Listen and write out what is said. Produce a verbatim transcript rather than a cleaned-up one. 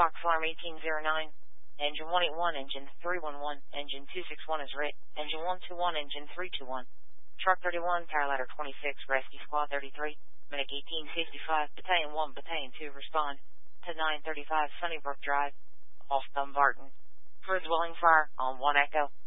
Fox Alarm eighteen oh nine. Engine one eighty-one, Engine three eleven, Engine two sixty-one is writ. Engine one twenty-one, Engine three twenty-one. Truck thirty-one, Power Ladder twenty-six, Rescue Squad thirty-three. Medic eighteen fifty-five, Battalion one, Battalion two respond to nine thirty-five Sunnybrook Drive, off Dumbarton. For a dwelling fire on one Echo.